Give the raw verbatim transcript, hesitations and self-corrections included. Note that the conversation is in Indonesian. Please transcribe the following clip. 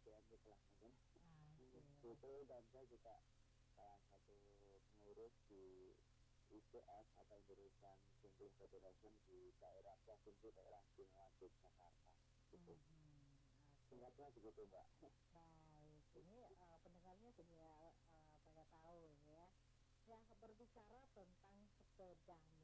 Ciamis lah mungkin. Asik. Itu dan saya juga salah satu pengurus di I P S atau Jurusan Single Federation di daerah provinsi daerah istimewa Yogyakarta. Gitu. Mhm, oke. Singkatnya begitu Mbak. Baik, ini uh, pendengarnya sudah uh, pada tahu ya. Ya, berbicara tentang sepeda